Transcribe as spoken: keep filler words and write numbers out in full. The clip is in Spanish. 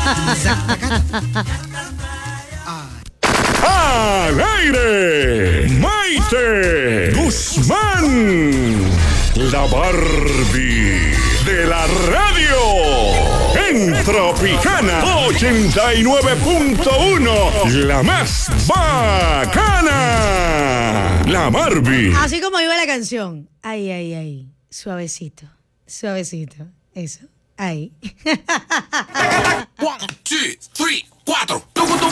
¡Al aire! ¡Maite Guzmán! La Barbie de la radio. En Tropicana ochenta y nueve punto uno. La más bacana. La Barbie. Así como iba la canción. Ay, ay, ay. Suavecito. Suavecito. Eso. Ahí. One, two, three, cuatro.